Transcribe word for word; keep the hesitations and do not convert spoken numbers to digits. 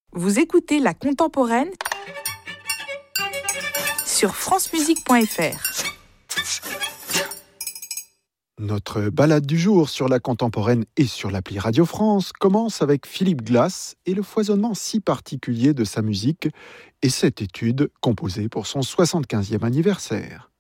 Vous écoutez La Contemporaine sur francemusique point f r. Notre balade du jour sur La Contemporaine et sur l'appli Radio France commence avec Philippe Glass et le foisonnement si particulier de sa musique et cette étude composée pour son soixante-quinzième anniversaire.